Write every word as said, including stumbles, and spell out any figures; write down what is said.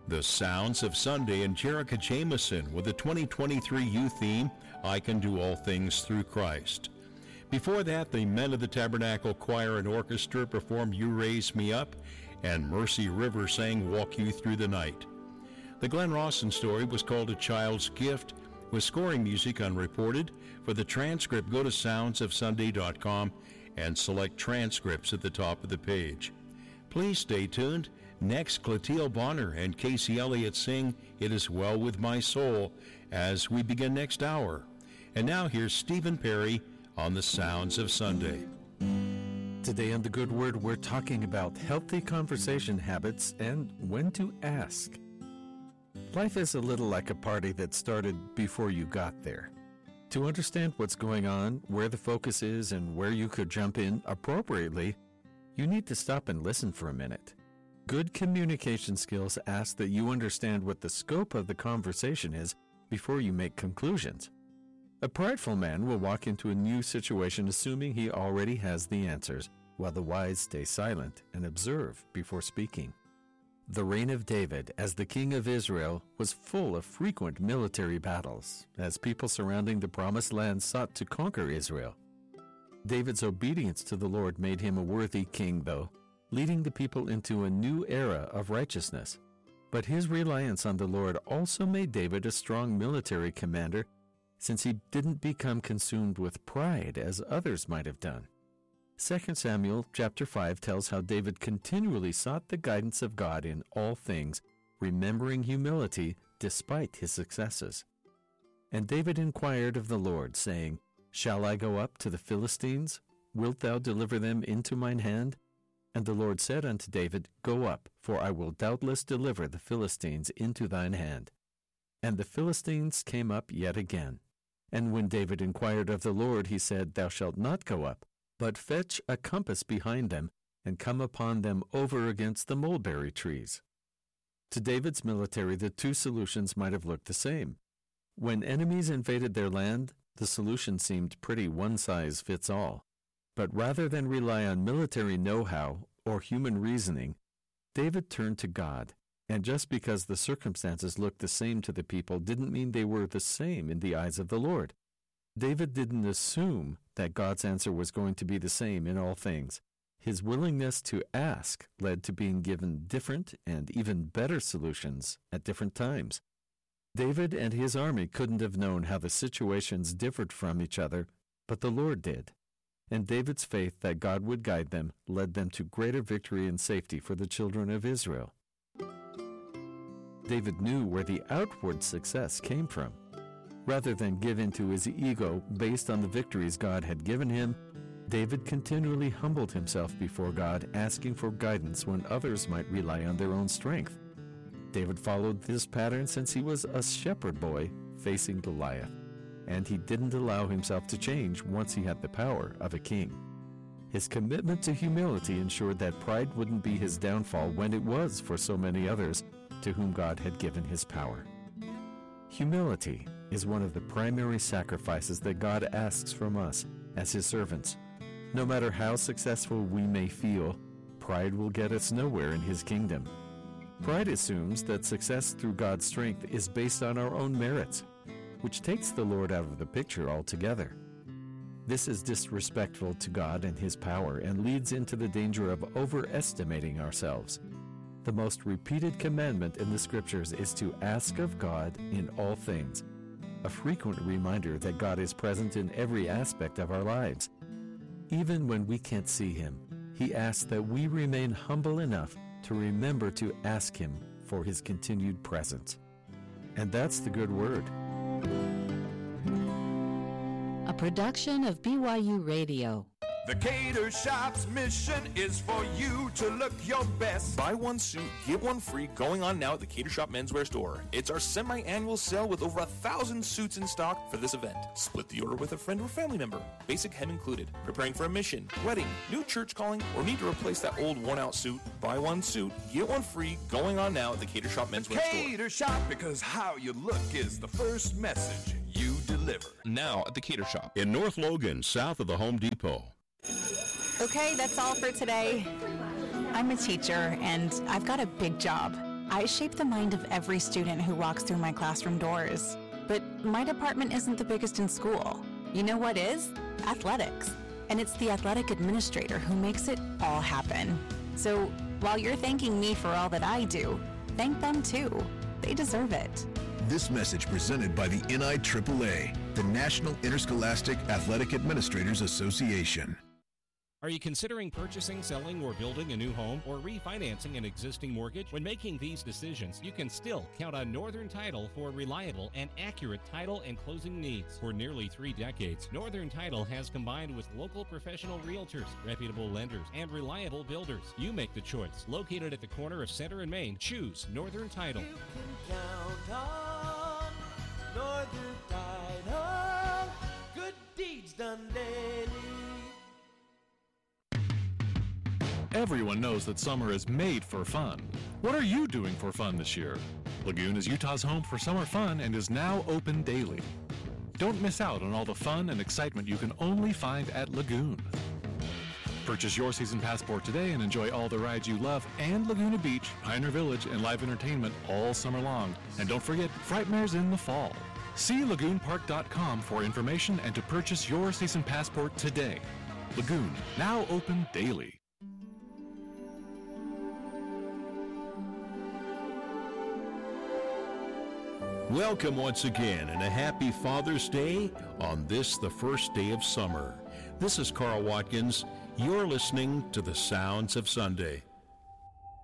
The Sounds of Sunday and Jerica Jameson with the twenty twenty-three youth theme, I Can Do All Things Through Christ. Before that, the Men of the Tabernacle Choir and Orchestra performed You Raise Me Up, and Mercy River sang Walk You Through the Night. The Glenn Rawson story was called A Child's Gift, with scoring music unreported. For the transcript, go to sounds of sunday dot com and select transcripts at the top of the page. Please stay tuned. Next, Clotilde Bonner and Casey Elliott sing It Is Well With My Soul as we begin next hour. And now here's Stephen Perry on the Sounds of Sunday. Today on The Good Word, we're talking about healthy conversation habits and when to ask. Life is a little like a party that started before you got there. To understand what's going on, where the focus is, and where you could jump in appropriately, you need to stop and listen for a minute. Good communication skills ask that you understand what the scope of the conversation is before you make conclusions. A prideful man will walk into a new situation assuming he already has the answers, while the wise stay silent and observe before speaking. The reign of David as the king of Israel was full of frequent military battles, as people surrounding the promised land sought to conquer Israel. David's obedience to the Lord made him a worthy king, though, leading the people into a new era of righteousness. But his reliance on the Lord also made David a strong military commander, since he didn't become consumed with pride as others might have done. Second Samuel chapter five tells how David continually sought the guidance of God in all things, remembering humility despite his successes. And David inquired of the Lord, saying, Shall I go up to the Philistines? Wilt thou deliver them into mine hand? And the Lord said unto David, Go up, for I will doubtless deliver the Philistines into thine hand. And the Philistines came up yet again. And when David inquired of the Lord, he said, Thou shalt not go up, but fetch a compass behind them, and come upon them over against the mulberry trees. To David's military, the two solutions might have looked the same. When enemies invaded their land, the solution seemed pretty one-size-fits-all. But rather than rely on military know-how or human reasoning, David turned to God. And just because the circumstances looked the same to the people didn't mean they were the same in the eyes of the Lord. David didn't assume that God's answer was going to be the same in all things. His willingness to ask led to being given different and even better solutions at different times. David and his army couldn't have known how the situations differed from each other, but the Lord did. And David's faith that God would guide them led them to greater victory and safety for the children of Israel. David knew where the outward success came from. Rather than give in to his ego based on the victories God had given him, David continually humbled himself before God, asking for guidance when others might rely on their own strength. David followed this pattern since he was a shepherd boy facing Goliath, and he didn't allow himself to change once he had the power of a king. His commitment to humility ensured that pride wouldn't be his downfall when it was for so many others to whom God had given his power. Humility is one of the primary sacrifices that God asks from us as his servants. No matter how successful we may feel, pride will get us nowhere in his kingdom. Pride assumes that success through God's strength is based on our own merits, which takes the Lord out of the picture altogether. This is disrespectful to God and his power and leads into the danger of overestimating ourselves. The most repeated commandment in the Scriptures is to ask of God in all things, a frequent reminder that God is present in every aspect of our lives. Even when we can't see him, he asks that we remain humble enough to remember to ask him for his continued presence. And that's the good word. A production of B Y U Radio. The Cater Shop's mission is for you to look your best. Buy one suit, get one free, going on now at the Cater Shop Menswear Store. It's our semi-annual sale with over a thousand suits in stock for this event. Split the order with a friend or family member. Basic hem included. Preparing for a mission, wedding, new church calling, or need to replace that old worn-out suit? Buy one suit, get one free, going on now at the Cater Shop Menswear Store. Cater Shop, because how you look is the first message you deliver. Now at the Cater Shop. In North Logan, south of the Home Depot. Okay, that's all for today. I'm a teacher, and I've got a big job. I shape the mind of every student who walks through my classroom doors. But my department isn't the biggest in school. You know what is? Athletics. And it's the athletic administrator who makes it all happen. So while you're thanking me for all that I do, thank them too. They deserve it. This message presented by the N I triple A, the National Interscholastic Athletic Administrators Association. Are you considering purchasing, selling, or building a new home, or refinancing an existing mortgage? When making these decisions, you can still count on Northern Title for reliable and accurate title and closing needs. For nearly three decades, Northern Title has combined with local professional realtors, reputable lenders, and reliable builders. You make the choice. Located at the corner of Center and Main, choose Northern Title. You can count on Northern Title. Good deeds done daily. Everyone knows that summer is made for fun. What are you doing for fun this year? Lagoon is Utah's home for summer fun and is now open daily. Don't miss out on all the fun and excitement you can only find at Lagoon. Purchase your season passport today and enjoy all the rides you love and Laguna Beach, Pioneer Village, and live entertainment all summer long. And don't forget, Frightmares in the fall. See lagoon park dot com for information and to purchase your season passport today. Lagoon, now open daily. Welcome once again and a happy Father's Day on this, the first day of summer. This is Carl Watkins. You're listening to the Sounds of Sunday.